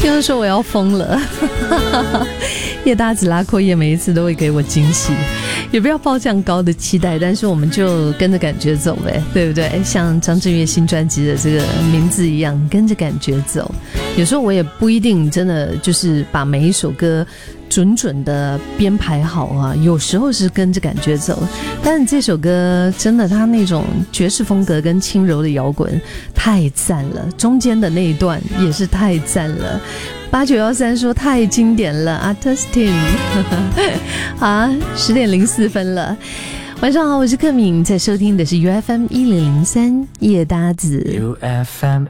听说我要疯了。叶大子拉阔叶每一次都会给我惊喜，也不要抱这样高的期待，但是我们就跟着感觉走呗，对不对？像张震岳新专辑的这个名字一样，跟着感觉走。有时候我也不一定真的就是把每一首歌准准的编排好啊，有时候是跟着感觉走，但是这首歌真的它那种爵士风格跟轻柔的摇滚太赞了，中间的那一段也是太赞了。8913说太经典了 Artistin 好，10:04了。晚上好，我是克敏，在收听的是 UFM 1003夜搭子。 UFM